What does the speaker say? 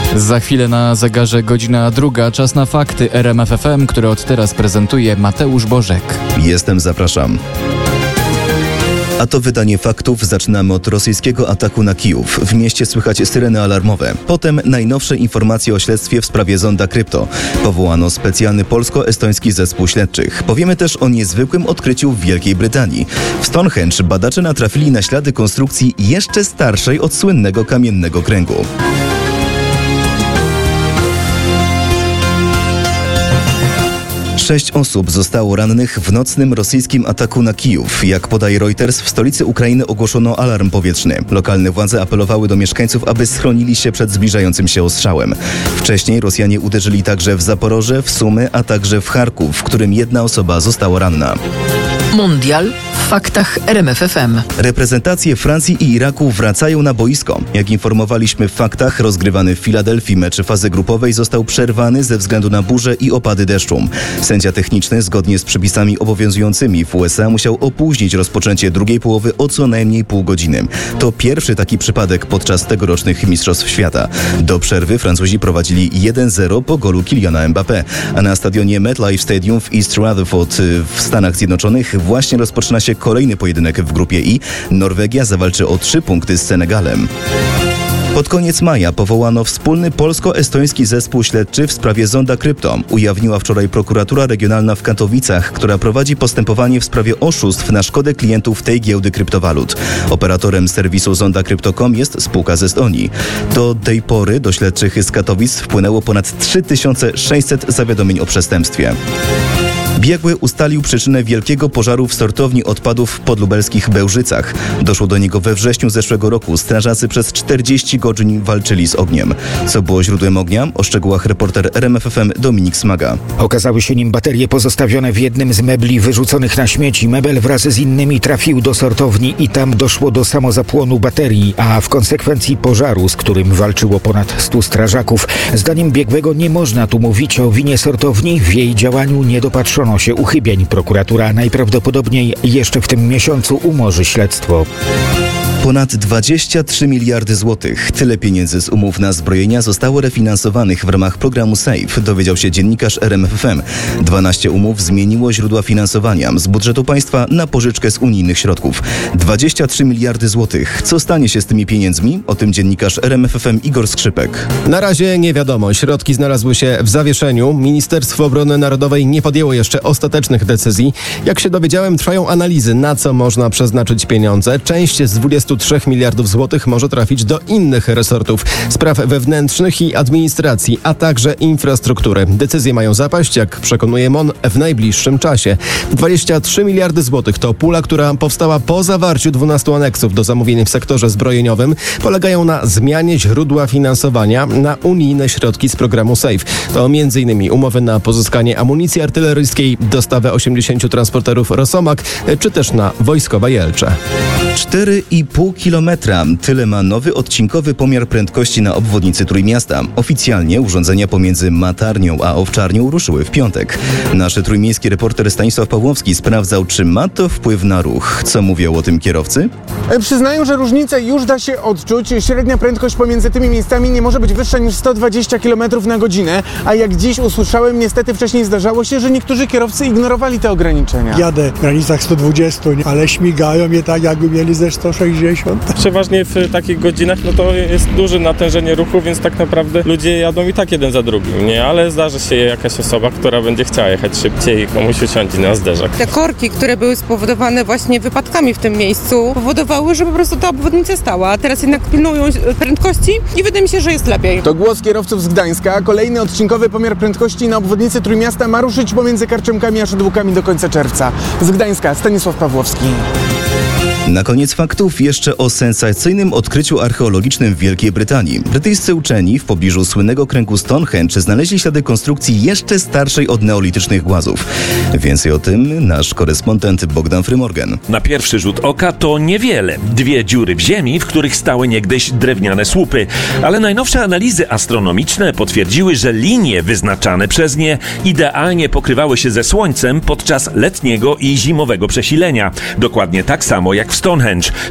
Za chwilę na zegarze godzina 2. Czas na fakty RMF FM, które od teraz prezentuje Mateusz Bożek. Zapraszam. A to wydanie faktów. Zaczynamy od rosyjskiego ataku na Kijów. W mieście słychać syreny alarmowe. Potem najnowsze informacje o śledztwie w sprawie zonda krypto. Powołano specjalny polsko-estoński zespół śledczych. Powiemy też o niezwykłym odkryciu w Wielkiej Brytanii. W Stonehenge badacze natrafili na ślady konstrukcji jeszcze starszej od słynnego kamiennego kręgu. 6 osób zostało rannych w nocnym rosyjskim ataku na Kijów. Jak podaje Reuters, w stolicy Ukrainy ogłoszono alarm powietrzny. Lokalne władze apelowały do mieszkańców, aby schronili się przed zbliżającym się ostrzałem. Wcześniej Rosjanie uderzyli także w Zaporoże, w Sumy, a także w Charków, w którym jedna osoba została ranna. Mundial w faktach RMF FM. Reprezentacje Francji i Iraku wracają na boisko. Jak informowaliśmy w faktach, rozgrywany w Filadelfii mecz fazy grupowej został przerwany ze względu na burzę i opady deszczu. Sędzia techniczny, zgodnie z przepisami obowiązującymi w USA, musiał opóźnić rozpoczęcie drugiej połowy o co najmniej pół godziny. To pierwszy taki przypadek podczas tegorocznych Mistrzostw Świata. Do przerwy Francuzi prowadzili 1-0 po golu Kyliana Mbappé, a na stadionie MetLife Stadium w East Rutherford w Stanach Zjednoczonych właśnie rozpoczyna się kolejny pojedynek w grupie I. Norwegia zawalczy o 3 punkty z Senegalem. Pod koniec maja powołano wspólny polsko-estoński zespół śledczy w sprawie zonda krypto. Ujawniła wczoraj prokuratura regionalna w Katowicach, która prowadzi postępowanie w sprawie oszustw na szkodę klientów tej giełdy kryptowalut. Operatorem serwisu zonda.krypto.com jest spółka z Estonii. Do tej pory do śledczych z Katowic wpłynęło ponad 3600 zawiadomień o przestępstwie. Biegły ustalił przyczynę wielkiego pożaru w sortowni odpadów w podlubelskich Bełżycach. Doszło do niego we wrześniu zeszłego roku. Strażacy przez 40 godzin walczyli z ogniem. Co było źródłem ognia? O szczegółach reporter RMF FM Dominik Smaga. Okazały się nim baterie pozostawione w jednym z mebli wyrzuconych na śmieci. Mebel wraz z innymi trafił do sortowni i tam doszło do samozapłonu baterii, a w konsekwencji pożaru, z którym walczyło ponad 100 strażaków. Zdaniem biegłego nie można tu mówić o winie sortowni. W jej działaniu nie dopatrzono się uchybień. Prokuratura najprawdopodobniej jeszcze w tym miesiącu umorzy śledztwo. Ponad 23 miliardy złotych. Tyle pieniędzy z umów na zbrojenia zostało refinansowanych w ramach programu SAFE, dowiedział się dziennikarz RMF FM. 12 umów zmieniło źródła finansowania z budżetu państwa na pożyczkę z unijnych środków. 23 miliardy złotych. Co stanie się z tymi pieniędzmi? O tym dziennikarz RMF FM Igor Skrzypek. Na razie nie wiadomo. Środki znalazły się w zawieszeniu. Ministerstwo Obrony Narodowej nie podjęło jeszcze ostatecznych decyzji. Jak się dowiedziałem, trwają analizy, na co można przeznaczyć pieniądze. Część z 23 miliardów złotych może trafić do innych resortów, spraw wewnętrznych i administracji, a także infrastruktury. Decyzje mają zapaść, jak przekonuje MON, w najbliższym czasie. 23 miliardy złotych to pula, która powstała po zawarciu 12 aneksów do zamówień w sektorze zbrojeniowym. Polegają na zmianie źródła finansowania na unijne środki z programu SAFE. To m.in. umowy na pozyskanie amunicji artyleryjskiej, dostawę 80 transporterów Rosomak, czy też na wojskowe Jelcze. 4,5 kilometra. Tyle ma nowy odcinkowy pomiar prędkości na obwodnicy Trójmiasta. Oficjalnie urządzenia pomiędzy Matarnią a Owczarnią ruszyły w piątek. Nasz trójmiejski reporter Stanisław Pawłowski sprawdzał, czy ma to wpływ na ruch. Co mówią o tym kierowcy? Przyznają, że różnicę już da się odczuć. Średnia prędkość pomiędzy tymi miejscami nie może być wyższa niż 120 km na godzinę. A jak dziś usłyszałem, niestety wcześniej zdarzało się, że niektórzy kierowcy ignorowali te ograniczenia. Jadę w granicach 120, ale śmigają je tak, jakby mieli ze 160. Przeważnie w takich godzinach to jest duże natężenie ruchu, więc tak naprawdę ludzie jadą i tak jeden za drugim, nie? Ale zdarzy się jakaś osoba, która będzie chciała jechać szybciej i komuś usiądzie na zderzak. Te korki, które były spowodowane właśnie wypadkami w tym miejscu, powodowały, że po prostu ta obwodnica stała, a teraz jednak pilnują prędkości i wydaje mi się, że jest lepiej. To głos kierowców z Gdańska. Kolejny odcinkowy pomiar prędkości na obwodnicy Trójmiasta ma ruszyć pomiędzy Karczemkami a Szydłukami do końca czerwca. Z Gdańska Stanisław Pawłowski. Na koniec faktów jeszcze o sensacyjnym odkryciu archeologicznym w Wielkiej Brytanii. Brytyjscy uczeni w pobliżu słynnego kręgu Stonehenge znaleźli ślady konstrukcji jeszcze starszej od neolitycznych głazów. Więcej o tym nasz korespondent Bogdan Frymorgan. Na pierwszy rzut oka to niewiele. 2 dziury w ziemi, w których stały niegdyś drewniane słupy. Ale najnowsze analizy astronomiczne potwierdziły, że linie wyznaczane przez nie idealnie pokrywały się ze Słońcem podczas letniego i zimowego przesilenia. Dokładnie tak samo jak w Stonehenge.